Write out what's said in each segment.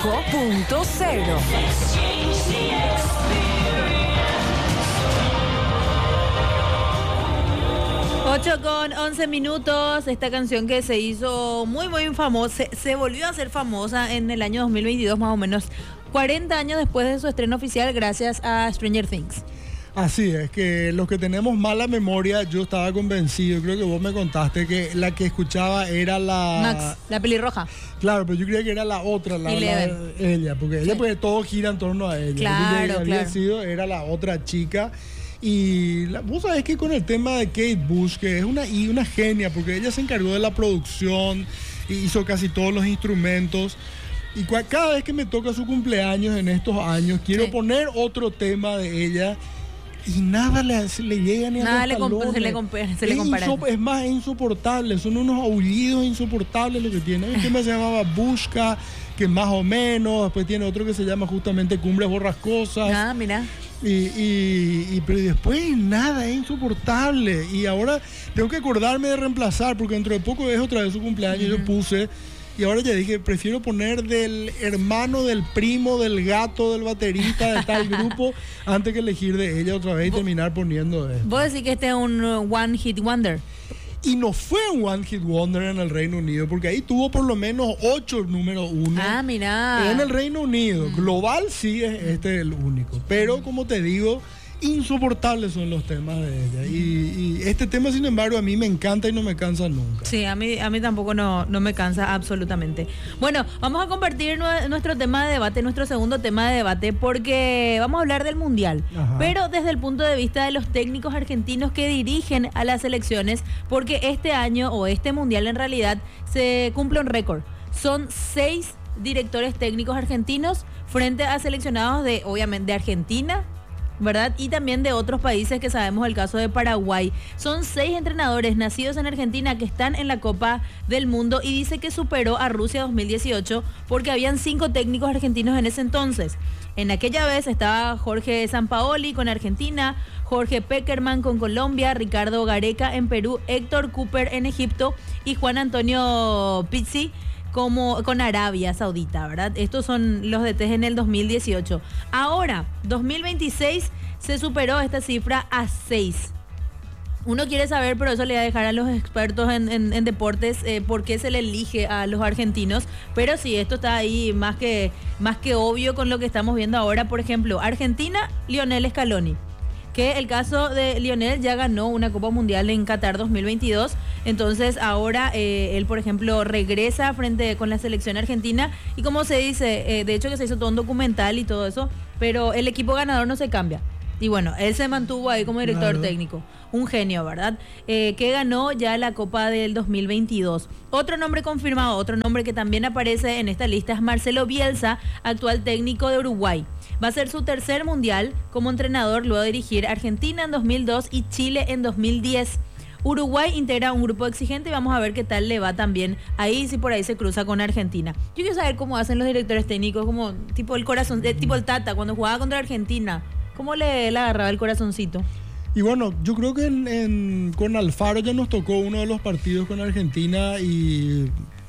5.0. Ocho con 11 minutos, esta canción que se hizo muy famosa, se volvió a hacer famosa en el año 2022, más o menos 40 años después de su estreno oficial, gracias a Stranger Things. Así es, que los que tenemos mala memoria, yo estaba convencido, creo que vos me contaste que la que escuchaba era Max, la pelirroja. Claro, pero yo creía que era la otra, ella, porque ella, pues todo gira en torno a ella. Claro, había sido, era la otra chica. Y vos sabés que con el tema de Kate Bush, que es una genia, porque ella se encargó de la producción, hizo casi todos los instrumentos. Y cada vez que me toca su cumpleaños en estos años, quiero poner otro tema de ella. Y nada le llega ni a los talones. Se le compara. Es más, es insoportable. Son unos aullidos insoportables lo que tiene. Hay un tema que se llamaba Busca, que más o menos. Después tiene otro que se llama justamente Cumbres Borrascosas. Ah, mira. Pero después nada, es insoportable. Y ahora tengo que acordarme de reemplazar, porque dentro de poco es otra vez su cumpleaños. Yo puse... Y ahora ya dije, prefiero poner del hermano, del primo, del gato, del baterista de tal grupo, antes que elegir de ella otra vez y terminar poniendo de esto. ¿Vos decís que este es un One Hit Wonder? Y no fue un One Hit Wonder en el Reino Unido, porque ahí tuvo por lo menos 8 número 1. Ah, mirá. En el Reino Unido. Global sí es este el único. Pero como te digo, insoportables son los temas de ella. Y este tema, sin embargo, a mí me encanta y no me cansa nunca. Sí, a mí tampoco no me cansa absolutamente. Bueno, vamos a compartir nuestro tema de debate, nuestro segundo tema de debate, porque vamos a hablar del Mundial. Ajá. Pero desde el punto de vista de los técnicos argentinos que dirigen a las selecciones, porque este año, o este Mundial en realidad, se cumple un récord. Son 6 directores técnicos argentinos frente a seleccionados obviamente, de Argentina, ¿verdad? Y también de otros países, que sabemos el caso de Paraguay. Son 6 entrenadores nacidos en Argentina que están en la Copa del Mundo, y dice que superó a Rusia 2018 porque habían 5 técnicos argentinos en ese entonces. En aquella vez estaba Jorge Sampaoli con Argentina, Jorge Peckerman con Colombia, Ricardo Gareca en Perú, Héctor Cooper en Egipto y Juan Antonio Pizzi con Arabia Saudita, ¿verdad? Estos son los DTs en el 2018. Ahora, 2026, se superó esta cifra a 6. Uno quiere saber, pero eso le voy a dejar a los expertos en deportes, por qué se le elige a los argentinos. Pero sí, esto está ahí más que obvio con lo que estamos viendo ahora. Por ejemplo, Argentina, Lionel Scaloni, que el caso de Lionel ya ganó una Copa Mundial en Qatar 2022, entonces ahora él, por ejemplo, regresa con la selección argentina, y como se dice, de hecho que se hizo todo un documental y todo eso, pero el equipo ganador no se cambia. Y bueno, él se mantuvo ahí como director técnico. Un genio, ¿verdad? Que ganó ya la Copa del 2022. Otro nombre confirmado, otro nombre que también aparece en esta lista es Marcelo Bielsa, actual técnico de Uruguay. Va a ser su tercer mundial como entrenador, luego de dirigir Argentina en 2002 y Chile en 2010. Uruguay integra un grupo exigente y vamos a ver qué tal le va también ahí, si por ahí se cruza con Argentina. Yo quiero saber cómo hacen los directores técnicos, como tipo el corazón, tipo el Tata, cuando jugaba contra Argentina. ¿Cómo le agarraba el corazoncito? Y bueno, yo creo que con Alfaro ya nos tocó uno de los partidos con Argentina y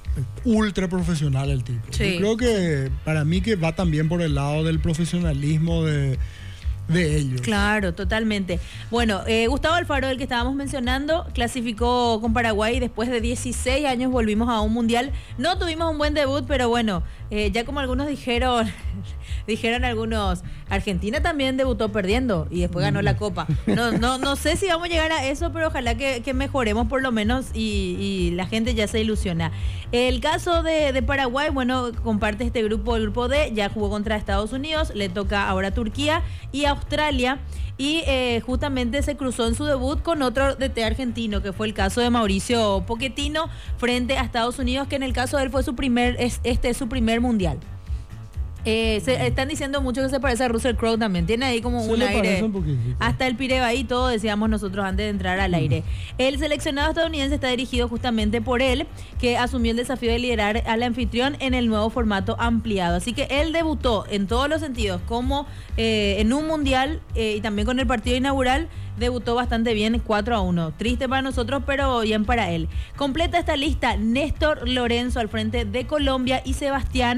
ultra profesional el tipo. Sí. Yo creo que para mí que va también por el lado del profesionalismo de ellos. Claro, totalmente. Bueno, Gustavo Alfaro, el que estábamos mencionando, clasificó con Paraguay. Después de 16 años volvimos a un mundial. No tuvimos un buen debut, pero bueno, ya como algunos dijeron algunos, Argentina también debutó perdiendo y después ganó la Copa. No sé si vamos a llegar a eso, pero ojalá que mejoremos por lo menos y la gente ya se ilusiona. El caso de Paraguay, bueno, comparte este grupo, el grupo D, ya jugó contra Estados Unidos, le toca ahora Turquía y Australia, y justamente se cruzó en su debut con otro DT argentino, que fue el caso de Mauricio Pochettino frente a Estados Unidos, que en el caso de él fue su primer mundial. Se están diciendo mucho que se parece a Russell Crowe también. Tiene ahí como un aire. Hasta el pireba ahí, todo decíamos nosotros antes de entrar al aire. El seleccionado estadounidense está dirigido justamente por él, que asumió el desafío de liderar al anfitrión en el nuevo formato ampliado. Así que él debutó en todos los sentidos, como en un mundial y también con el partido inaugural. Debutó bastante bien, 4-1. Triste para nosotros, pero bien para él. Completa esta lista Néstor Lorenzo al frente de Colombia y Sebastián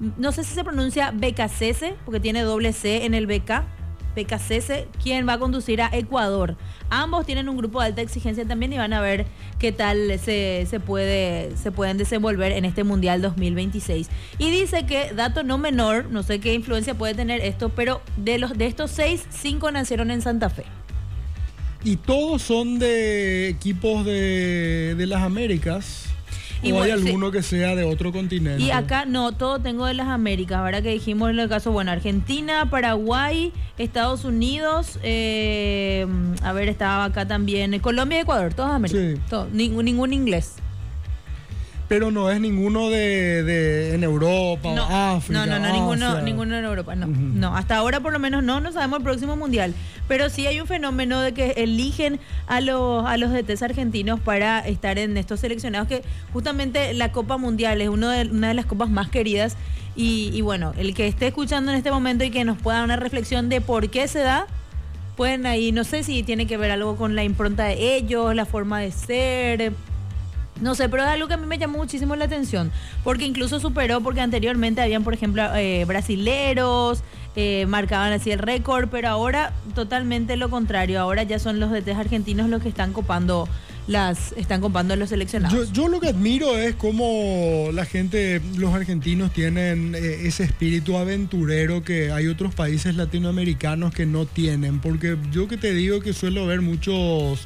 no sé si se pronuncia Becasese, porque tiene doble C en el BK. Becasese, quien va a conducir a Ecuador. Ambos tienen un grupo de alta exigencia también y van a ver qué tal se pueden desenvolver en este Mundial 2026. Y dice que, dato no menor, no sé qué influencia puede tener esto, pero de estos 6, 5 nacieron en Santa Fe. Y todos son de equipos de las Américas. ¿O hay bueno, alguno que sea de otro continente? Y acá no, todo tengo de las Américas. Ahora que dijimos en el caso, bueno, Argentina, Paraguay, Estados Unidos, a ver, estaba acá también, Colombia y Ecuador, todos Américas. Sí. Todo, ningún inglés. Pero no es ninguno en Europa no, o África. Ninguno en Europa, no. No, hasta ahora por lo menos no sabemos el próximo mundial. Pero sí hay un fenómeno de que eligen a los DTs argentinos para estar en estos seleccionados, que justamente la Copa Mundial es una de las copas más queridas. Y bueno, el que esté escuchando en este momento y que nos pueda dar una reflexión de por qué se da, pueden ahí, no sé si tiene que ver algo con la impronta de ellos, la forma de ser. No sé, pero es algo que a mí me llamó muchísimo la atención, porque incluso superó, porque anteriormente habían, por ejemplo, brasileros, marcaban así el récord, pero ahora totalmente lo contrario. Ahora ya son los DTs argentinos los que están copando los seleccionados. Yo lo que admiro es cómo la gente, los argentinos tienen ese espíritu aventurero que hay otros países latinoamericanos que no tienen, porque yo que te digo que suelo ver muchos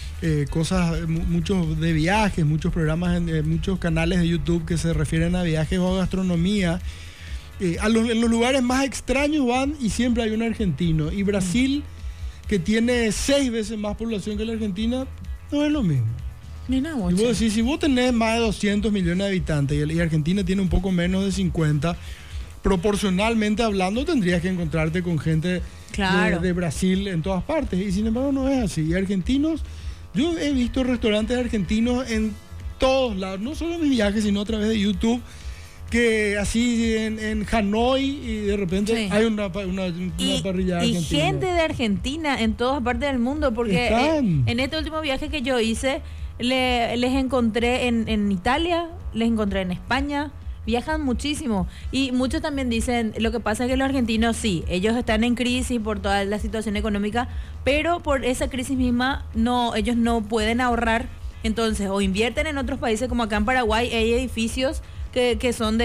de viajes, muchos programas, muchos canales de YouTube que se refieren a viajes o a gastronomía. En los lugares más extraños van y siempre hay un argentino. Y Brasil, que tiene 6 veces más población que la Argentina, no es lo mismo. Ni nada, y vos decís, si vos tenés más de 200 millones de habitantes y Argentina tiene un poco menos de 50, proporcionalmente hablando tendrías que encontrarte con gente de Brasil en todas partes. Y sin embargo no es así. Y argentinos... Yo he visto restaurantes argentinos en todos lados, no solo en mis viajes, sino a través de YouTube, que así en Hanoi y de repente hay una parrilla argentina. Y gente de Argentina en todas partes del mundo, porque en este último viaje que yo hice, les encontré en Italia, les encontré en España. Viajan muchísimo y muchos también dicen, lo que pasa es que los argentinos sí, ellos están en crisis por toda la situación económica, pero por esa crisis misma ellos no pueden ahorrar, entonces o invierten en otros países, como acá en Paraguay hay edificios que son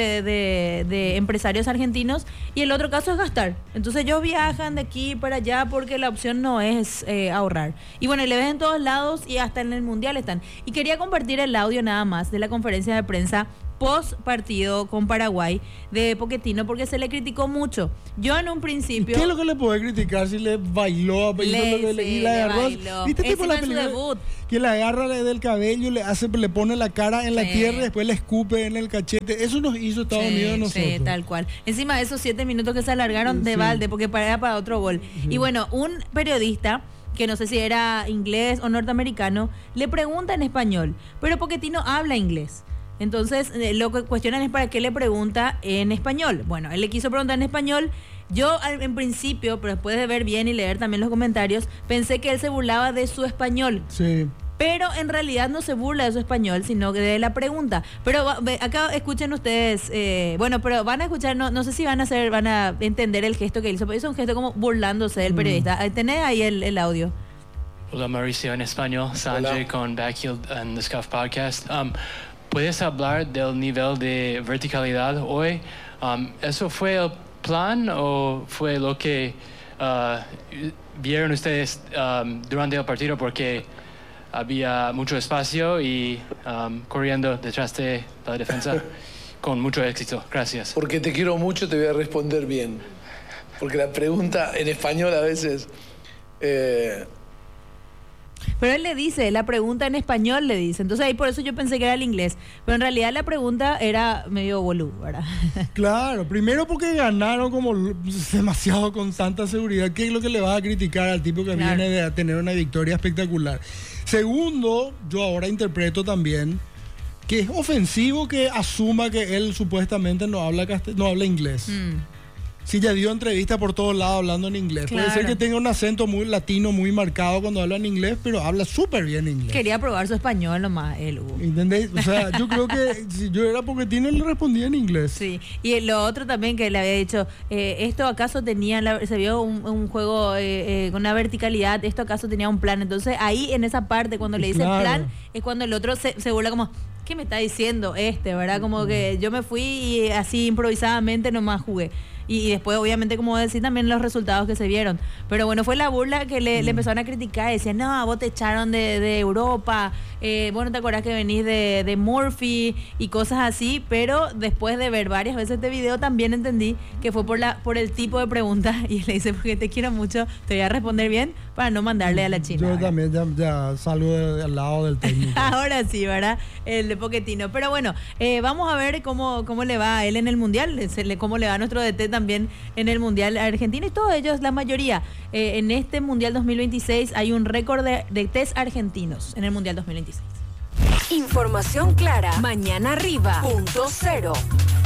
de empresarios argentinos, y el otro caso es gastar. Entonces ellos viajan de aquí para allá porque la opción no es ahorrar. Y bueno, le ven en todos lados y hasta en el Mundial están. Y quería compartir el audio nada más de la conferencia de prensa post partido con Paraguay de Pochettino, porque se le criticó mucho. Yo en un principio... ¿Qué es lo que le puede criticar si le bailó? Y la agarró. ¿Viste tipo la película? Su debut. Que la agarra del cabello, le pone la cara en la tierra y después le escupe en el cachete. Eso nos hizo Estados Unidos a nosotros. Sí, tal cual. Encima de esos 7 minutos que se alargaron de balde, porque era para otro gol. Y bueno, un periodista, que no sé si era inglés o norteamericano, le pregunta en español, pero Pochettino habla inglés. Entonces, lo que cuestionan es para qué le pregunta en español. Bueno, él le quiso preguntar en español. Yo, en principio, pero después de ver bien y leer también los comentarios, pensé que él se burlaba de su español. Sí. Pero en realidad no se burla de su español, sino de la pregunta. Pero acá escuchen ustedes, pero van a escuchar, no sé si van a entender el gesto que él hizo, pero hizo un gesto como burlándose del periodista. ¿Tenés ahí el audio? Hola Mauricio, en español, Sanjay con Backfield and the Scuff Podcast. ¿Puedes hablar del nivel de verticalidad hoy? ¿Eso fue el plan o fue lo que vieron ustedes durante el partido porque había mucho espacio y corriendo detrás de la defensa con mucho éxito? Gracias. Porque te quiero mucho, te voy a responder bien. Porque la pregunta en español a veces... Pero él le dice, la pregunta en español le dice. Entonces ahí por eso yo pensé que era el inglés. Pero en realidad la pregunta era medio boludo, ¿verdad? Claro, primero porque ganaron como demasiado con tanta seguridad. ¿Qué es lo que le vas a criticar al tipo que viene de tener una victoria espectacular? Segundo, yo ahora interpreto también que es ofensivo que asuma que él supuestamente no habla inglés. si ella dio entrevistas por todos lados hablando en inglés. Claro. Puede ser que tenga un acento muy latino, muy marcado cuando habla en inglés, pero habla súper bien inglés. Quería probar su español nomás, él, Hugo. ¿Entendéis? O sea, yo creo que si yo era poquetino le respondía en inglés. Sí, y lo otro también que le había dicho, ¿esto acaso tenía, se vio un juego con una verticalidad, esto acaso tenía un plan? Entonces ahí en esa parte cuando le dice Claro. plan, es cuando el otro se burla como, ¿qué me está diciendo verdad? Como que yo me fui y así improvisadamente nomás jugué. Y después, obviamente, como decir, también los resultados que se vieron. Pero bueno, fue la burla que le empezaron a criticar. Decían, no, vos te echaron de Europa. Vos no te acordás que venís de Murphy y cosas así. Pero después de ver varias veces este video, también entendí que fue por el tipo de preguntas. Y le dice, porque te quiero mucho, te voy a responder bien para no mandarle a la China. Yo ¿verdad? también ya salgo al lado del técnico. Ahora sí, ¿verdad? El de Pochettino. Pero bueno, vamos a ver cómo le va a él en el Mundial, cómo le va a nuestro DT también en el Mundial Argentina y todos ellos, la mayoría. En este Mundial 2026 hay un récord de test argentinos en el Mundial 2026. Información clara. Mañana arriba. .0